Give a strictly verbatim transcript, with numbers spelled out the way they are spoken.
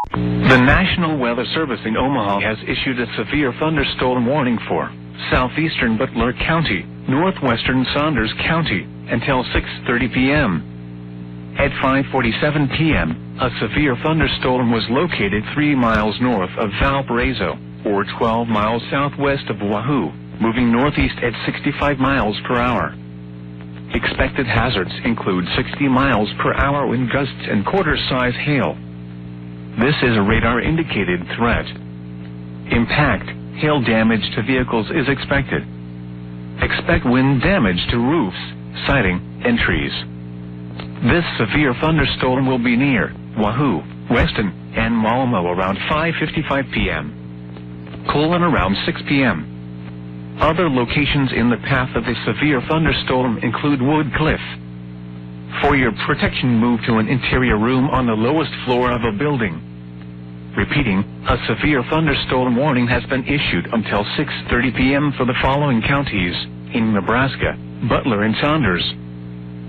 The National Weather Service in Omaha has issued a severe thunderstorm warning for southeastern Butler County, northwestern Saunders County, until six thirty p m At five forty-seven p m, a severe thunderstorm was located three miles north of Valparaiso, or twelve miles southwest of Wahoo, moving northeast at sixty-five miles per hour. Expected hazards include sixty miles per hour wind gusts and quarter-size hail. This is a radar-indicated threat. Impact, hail damage to vehicles is expected. Expect wind damage to roofs, siding, and trees. This severe thunderstorm will be near Wahoo, Weston, and Malmo around five fifty-five p m Colon around six p m Other locations in the path of the severe thunderstorm include Wood Cliff. For your protection, move to an interior room on the lowest floor of a building. Repeating, a severe thunderstorm warning has been issued until six thirty p m for the following counties in Nebraska: Butler and Saunders.